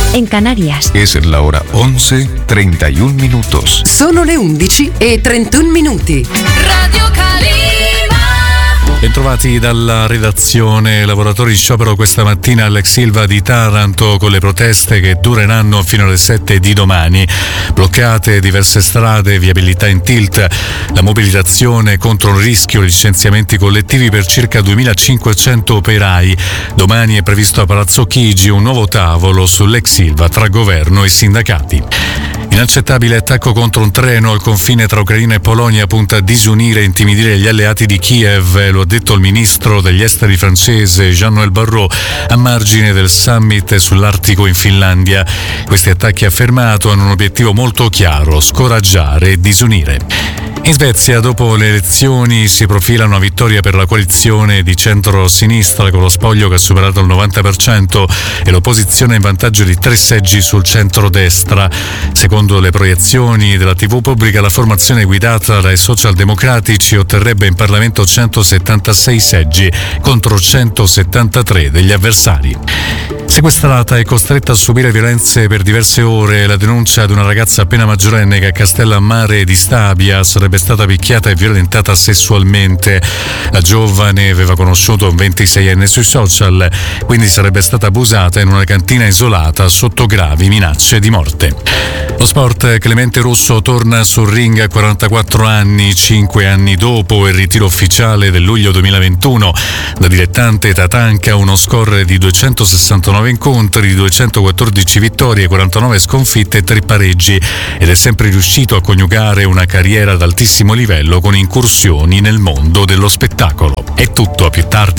en Canarias. Es la hora 11:31 minutos. Sono le 11:31 minuti. Radio Calima. Bentrovati dalla redazione. Lavoratori in sciopero questa mattina all'ex Silva di Taranto con le proteste che dureranno fino alle 7 di domani. Bloccate diverse strade, viabilità in tilt, la mobilitazione contro il rischio licenziamenti collettivi per circa 2500 operai. Domani è previsto a Palazzo Chigi un nuovo tavolo sull'ex Silva tra governo e sindacati. Inaccettabile attacco contro un treno al confine tra Ucraina e Polonia punta a disunire e intimidire gli alleati di Kiev, lo ha detto il ministro degli esteri francese Jean-Noël Barrot a margine del summit sull'Artico in Finlandia. Questi attacchi, affermato, hanno un obiettivo molto chiaro: scoraggiare e disunire. In Svezia, dopo le elezioni, si profila una vittoria per la coalizione di centro-sinistra con lo spoglio che ha superato il 90% e l'opposizione in vantaggio di 3 seggi sul centro-destra. Secondo le proiezioni della TV pubblica, la formazione guidata dai socialdemocratici otterrebbe in Parlamento 176 seggi contro 173 degli avversari. Sequestrata e costretta a subire violenze per diverse ore, la denuncia di una ragazza appena maggiorenne che a Castellammare di Stabia sarebbe stata picchiata e violentata sessualmente. La giovane aveva conosciuto un 26enne sui social, quindi sarebbe stata abusata in una cantina isolata sotto gravi minacce di morte. Lo sport: Clemente Russo torna sul ring a 44 anni, 5 anni dopo il ritiro ufficiale del luglio 2021. Da dilettante Tatanka uno score di 269 incontri, 214 vittorie, 49 sconfitte e 3 pareggi, ed è sempre riuscito a coniugare una carriera ad altissimo livello con incursioni nel mondo dello spettacolo. È tutto, a più tardi.